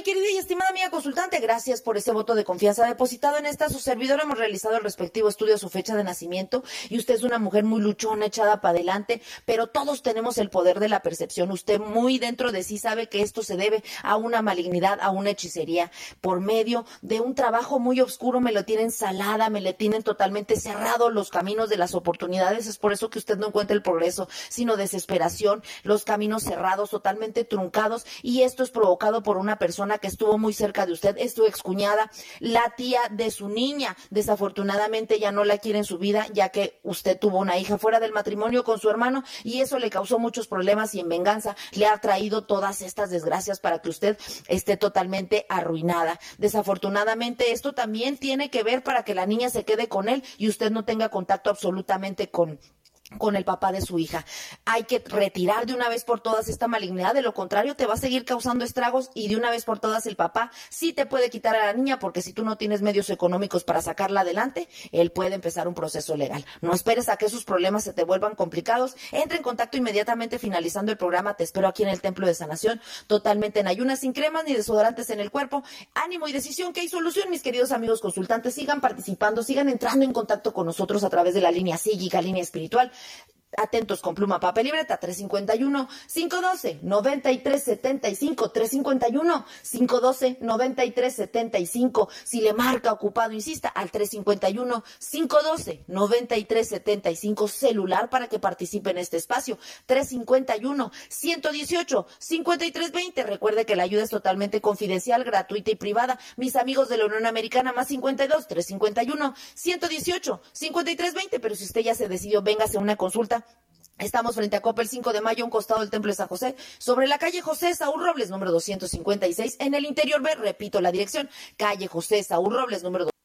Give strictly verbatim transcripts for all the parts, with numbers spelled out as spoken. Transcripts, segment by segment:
mi querida y estimada amiga consultante, gracias por ese voto de confianza depositado en esta su servidora. Hemos realizado el respectivo estudio a su fecha de nacimiento y usted es una mujer muy luchona, echada para adelante, pero todos tenemos el poder de la percepción. Usted muy dentro de sí sabe que esto se debe a una malignidad, a una hechicería, por medio de un trabajo muy oscuro. Me lo tienen salada, me le tienen totalmente cerrado los caminos de las oportunidades. Es por eso que usted no encuentra el progreso, sino desesperación, los caminos cerrados, totalmente truncados, y esto es provocado por una persona que estuvo muy cerca de usted, es tu excuñada, la tía de su niña. Desafortunadamente ya no la quiere en su vida, ya que usted tuvo una hija fuera del matrimonio con su hermano y eso le causó muchos problemas, y en venganza le ha traído todas estas desgracias para que usted esté totalmente arruinada. Desafortunadamente esto también tiene que ver para que la niña se quede con él y usted no tenga contacto absolutamente con con el papá de su hija. Hay que retirar de una vez por todas esta malignidad, de lo contrario te va a seguir causando estragos, y de una vez por todas el papá sí te puede quitar a la niña, porque si tú no tienes medios económicos para sacarla adelante, él puede empezar un proceso legal. No esperes a que esos problemas se te vuelvan complicados. Entra en contacto inmediatamente finalizando el programa. Te espero aquí en el Templo de Sanación, totalmente en ayunas, sin cremas ni desodorantes en el cuerpo. Ánimo y decisión, que hay solución, mis queridos amigos consultantes. Sigan participando, sigan entrando en contacto con nosotros a través de la línea psíquica, línea espiritual. Atentos con pluma, papel y libreta. Tres cinco uno, cinco uno dos, nueve tres siete cinco, tres cinco uno, cinco uno dos, nueve tres siete cinco. Si le marca ocupado, insista al tres cinco uno, cinco uno dos, nueve tres siete cinco, celular para que participe en este espacio. Tres cinco uno, uno uno ocho, cinco tres dos cero. Recuerde que la ayuda es totalmente confidencial, gratuita y privada. Mis amigos de la Unión Americana, más cincuenta y dos, tres cinco uno, uno uno ocho, cinco tres dos cero. Pero si usted ya se decidió, véngase a una consulta. Estamos frente a Coppel cinco de mayo, un costado del Templo de San José, sobre la calle José Saúl Robles, número doscientos cincuenta y seis, en el interior B. Repito la dirección, calle José Saúl Robles, número dos.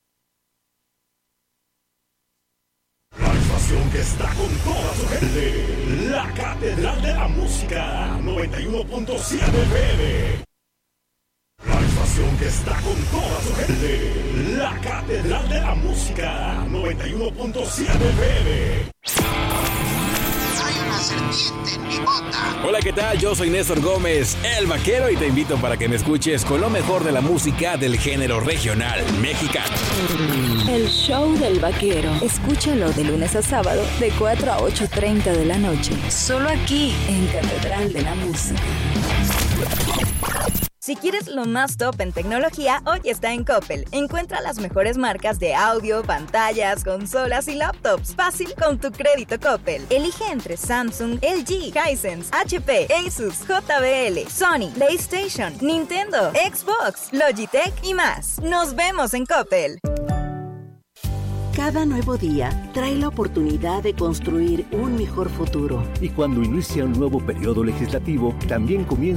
La estación que está con toda su gente, la Catedral de la Música, noventa y uno punto siete F M. La estación que está con toda su gente, la Catedral de la Música, noventa y uno punto siete F M. Hola, ¿qué tal? Yo soy Néstor Gómez, el vaquero, y te invito para que me escuches con lo mejor de la música del género regional mexicano. El show del vaquero. Escúchalo de lunes a sábado de cuatro a ocho treinta de la noche. Solo aquí en Catedral de la Música. Si quieres lo más top en tecnología, hoy está en Coppel. Encuentra las mejores marcas de audio, pantallas, consolas y laptops. Fácil con tu crédito Coppel. Elige entre Samsung, L G, Hisense, H P, Asus, J B L, Sony, PlayStation, Nintendo, Xbox, Logitech y más. Nos vemos en Coppel. Cada nuevo día trae la oportunidad de construir un mejor futuro. Y cuando inicia un nuevo periodo legislativo, también comienza